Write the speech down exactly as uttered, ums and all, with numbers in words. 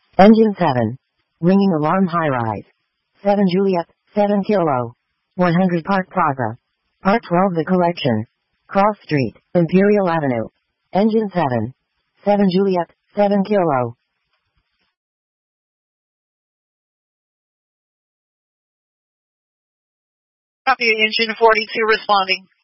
Engine seven. Ringing alarm high-rise. seven Juliet, seven Kilo. one hundred Park Plaza. Part twelve The Collection. Cross Street, Imperial Avenue. Engine seven. seven Juliet, seven Kilo. Copy, Engine forty-two responding.